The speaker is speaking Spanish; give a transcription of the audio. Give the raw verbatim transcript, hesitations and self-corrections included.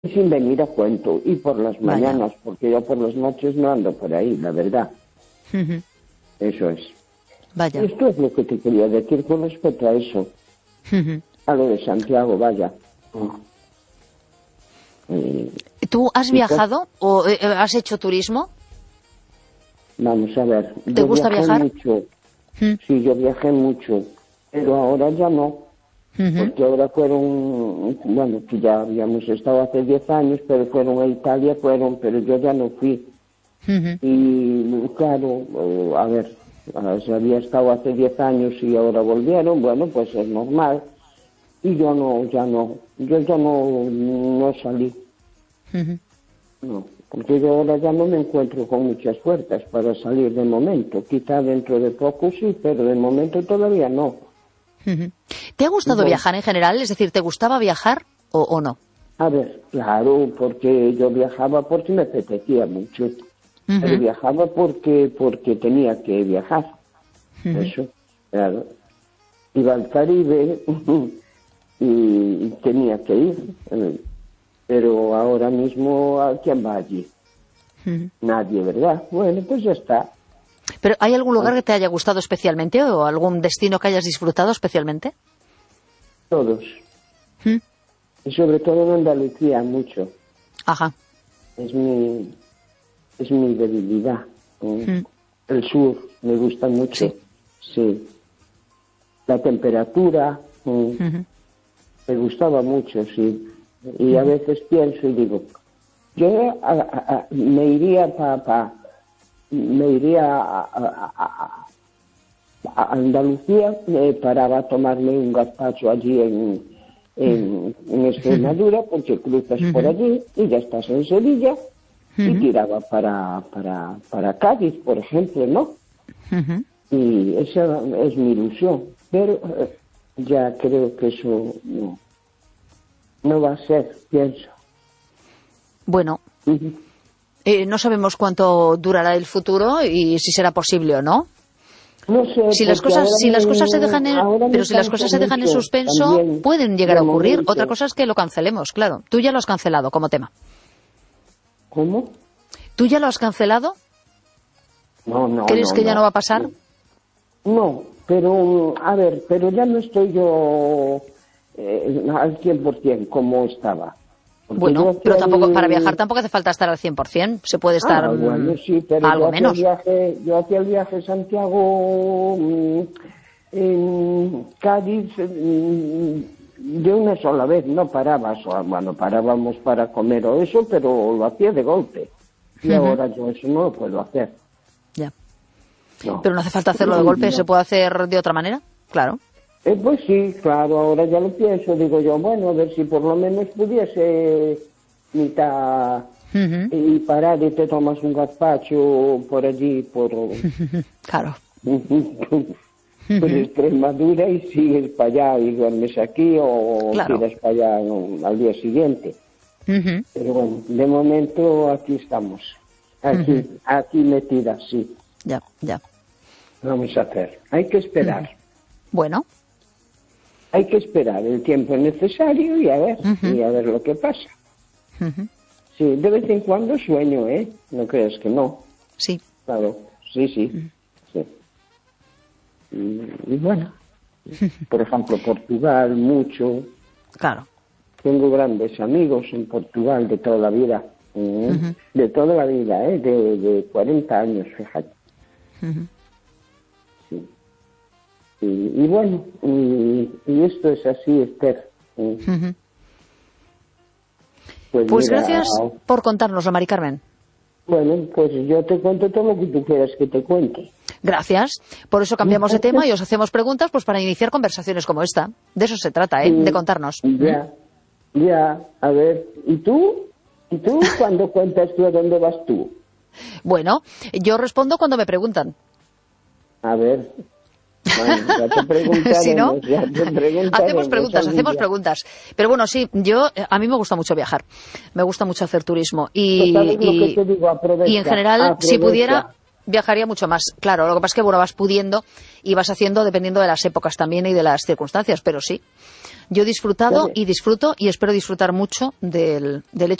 sin venir a cuento, y por las Vaya. mañanas, porque yo por las noches no ando por ahí, la verdad. Uh-huh. Eso es. Vaya. Esto es lo que te quería decir con respecto a eso, Uh-huh. a lo de Santiago, vaya. Eh, ¿Tú has ¿y viajado o eh, has hecho turismo? Vamos a ver. ¿Te yo gusta viajé viajar? mucho, Uh-huh. sí, yo viajé mucho, pero ahora ya no. Porque ahora fueron, bueno, que ya habíamos estado hace diez años, pero fueron a Italia, fueron, pero yo ya no fui. Uh-huh. Y claro, eh, a ver, se había estado hace diez años y ahora volvieron, bueno, pues es normal. Y yo no, ya no, yo ya no, no salí. Uh-huh. No, porque yo ahora ya no me encuentro con muchas fuerzas para salir de momento. Quizá dentro de poco sí, pero de momento todavía no. Uh-huh. ¿Te ha gustado Bueno. viajar en general? Es decir, ¿te gustaba viajar o, o no? A ver, claro, porque yo viajaba porque me apetecía mucho. Uh-huh. Pero viajaba porque porque tenía que viajar. Uh-huh. Eso, claro. Iba al Caribe y tenía que ir. eh, Pero ahora mismo, ¿a quién va allí? Uh-huh. Nadie, ¿verdad? Bueno, pues ya está. ¿Pero hay algún lugar que te haya gustado especialmente o algún destino que hayas disfrutado especialmente? Todos. ¿Mm? Y sobre todo en Andalucía, mucho. Ajá. Es mi, es mi debilidad. ¿eh? Mm. El sur me gusta mucho. Sí. Sí. La temperatura ¿eh? Uh-huh. me gustaba mucho, sí. Y a veces pienso y digo, yo a, a, a, me iría para pa, me iría a, a, a, a Andalucía, me paraba a tomarme un gazpacho allí en, en, en Extremadura, porque cruzas Uh-huh. por allí y ya estás en Sevilla, y Uh-huh. tiraba para, para, para Cádiz, por ejemplo, ¿no? Uh-huh. Y esa es mi ilusión, pero eh, ya creo que eso no, no va a ser, pienso. Bueno, Ujú. eh, no sabemos cuánto durará el futuro y si será posible o no. No sé, Si las porque cosas, ahora si las me- cosas se dejan en, ahora me pero si las canso cosas se dejan en mucho suspenso, también, pueden llegar de a ocurrir. momento. Otra cosa es que lo cancelemos, claro. Tú ya lo has cancelado como tema. ¿Cómo? ¿Tú ya lo has cancelado? No, no, ¿Crees no, que ya no va a pasar? No, pero, a ver, pero ya no estoy yo eh, al cien por ciento como estaba. Porque yo Bueno, hacía pero tampoco el- para viajar tampoco hace falta estar al cien por ciento. Se puede estar Ah, bueno, sí, pero algo yo hacía menos. el viaje, yo hacía el viaje a Santiago, mm, en Cádiz, mm, de una sola vez, no paraba, so- bueno, parábamos para comer o eso, pero lo hacía de golpe. Y Ujú. ahora yo eso no lo puedo hacer. Ya. No. Pero no hace falta hacerlo de golpe, ¿se puede hacer de otra manera? Claro. Eh, pues sí, claro, ahora ya lo pienso, digo yo, bueno, a ver si por lo menos pudiese mitad Ujú. y parar y te tomas un gazpacho por allí, por, Claro. por Extremadura y sigues para allá y duermes aquí o Claro. tiras para allá no, al día siguiente. Ujú. Pero bueno, de momento aquí estamos, aquí, aquí metidas, sí, Ya, ya. vamos a hacer. Hay que esperar. Bueno, Hay que esperar el tiempo necesario y a ver, Ujú. y a ver lo que pasa. ujú. Sí, de vez en cuando sueño, ¿eh? No creas que no. Sí. Claro, sí, sí. sí. Y, y bueno, por ejemplo, Portugal, mucho. Claro. Tengo grandes amigos en Portugal de toda la vida. ¿eh? Ujú. De toda la vida, ¿eh? De, de cuarenta años, fíjate. Ujú. Sí. Y, y bueno, y, y esto es así, Esther. ¿eh? Ujú. Pues, Pues mira, gracias por contárnoslo, Mari Carmen. bueno, pues yo te cuento todo lo que tú quieras que te cuente. Gracias. Por eso cambiamos de tema y os hacemos preguntas pues para iniciar conversaciones como esta. De eso se trata, ¿eh? Sí, De contarnos. Ya, ya, a ver, ¿y tú? ¿Y tú cuándo cuentas tú a dónde vas tú? Bueno, yo respondo cuando me preguntan. A ver, bueno, ya te preguntaremos, Si no, ya te preguntaremos hacemos preguntas, algún hacemos día. preguntas. Pero bueno, sí, yo, a mí me gusta mucho viajar. Me gusta mucho hacer turismo. Pues Y, ¿sabes lo y, que te digo? Aprovecha, y en general, si aprovecha. pudiera, viajaría mucho más. Claro, lo que pasa es que bueno, vas pudiendo y vas haciendo dependiendo de las épocas también y de las circunstancias, pero sí. Yo he disfrutado y disfruto y espero disfrutar mucho del, del hecho